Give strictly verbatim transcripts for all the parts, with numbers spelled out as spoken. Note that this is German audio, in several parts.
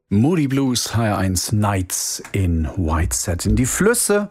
Moody Blues, H R eins Nights in White Satin. Die Flüsse,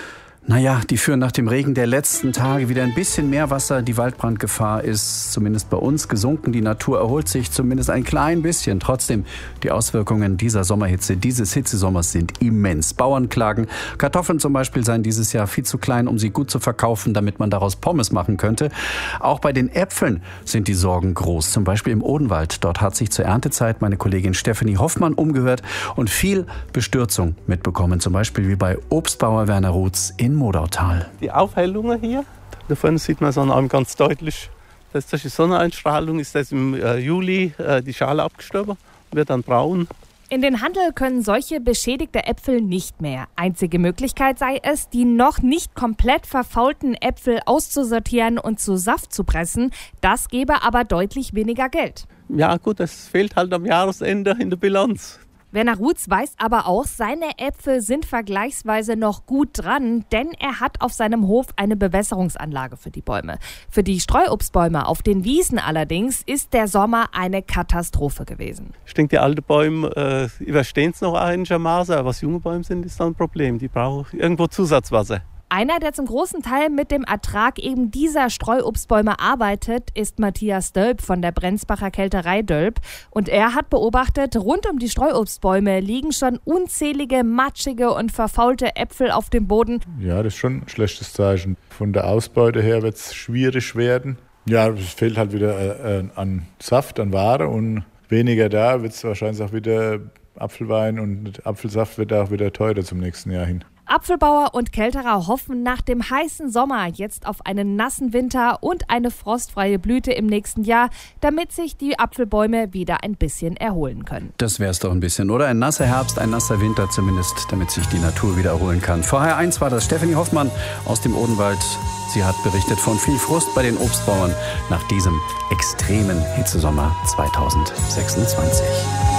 naja, die führen nach dem Regen der letzten Tage wieder ein bisschen mehr Wasser. Die Waldbrandgefahr ist zumindest bei uns gesunken. Die Natur erholt sich zumindest ein klein bisschen. Trotzdem, die Auswirkungen dieser Sommerhitze, dieses Hitzesommers sind immens. Bauern klagen, Kartoffeln zum Beispiel seien dieses Jahr viel zu klein, um sie gut zu verkaufen, damit man daraus Pommes machen könnte. Auch bei den Äpfeln sind die Sorgen groß. Zum Beispiel im Odenwald. Dort hat sich zur Erntezeit meine Kollegin Stefanie Hoffmann umgehört und viel Bestürzung mitbekommen. Zum Beispiel wie bei Obstbauer Werner Rutz in Modautal. Die Aufhellungen hier, davon sieht man so ganz deutlich, dass durch die Sonneneinstrahlung ist das im äh, Juli äh, die Schale abgestorben, wird dann braun. In den Handel können solche beschädigte Äpfel nicht mehr. Einzige Möglichkeit sei es, die noch nicht komplett verfaulten Äpfel auszusortieren und zu Saft zu pressen. Das gäbe aber deutlich weniger Geld. Ja gut, das fehlt halt am Jahresende in der Bilanz. Werner Rutz weiß aber auch, seine Äpfel sind vergleichsweise noch gut dran, denn er hat auf seinem Hof eine Bewässerungsanlage für die Bäume. Für die Streuobstbäume auf den Wiesen allerdings ist der Sommer eine Katastrophe gewesen. Ich denke, die alten Bäume äh, überstehen es noch einigermaßen, aber was junge Bäume sind, ist dann ein Problem. Die brauchen irgendwo Zusatzwasser. Einer, der zum großen Teil mit dem Ertrag eben dieser Streuobstbäume arbeitet, ist Matthias Dölb von der Brenzbacher Kälterei Dölb. Und er hat beobachtet, rund um die Streuobstbäume liegen schon unzählige matschige und verfaulte Äpfel auf dem Boden. Ja, das ist schon ein schlechtes Zeichen. Von der Ausbeute her wird es schwierig werden. Ja, es fehlt halt wieder äh, an Saft, an Ware und weniger da wird es wahrscheinlich auch wieder Apfelwein und Apfelsaft wird auch wieder teurer zum nächsten Jahr hin. Apfelbauer und Kälterer hoffen nach dem heißen Sommer jetzt auf einen nassen Winter und eine frostfreie Blüte im nächsten Jahr, damit sich die Apfelbäume wieder ein bisschen erholen können. Das wär's doch ein bisschen, oder? Ein nasser Herbst, ein nasser Winter zumindest, damit sich die Natur wieder erholen kann. Vor H R eins war das Stefanie Hoffmann aus dem Odenwald. Sie hat berichtet von viel Frust bei den Obstbauern nach diesem extremen Hitzesommer zweitausendsechsundzwanzig.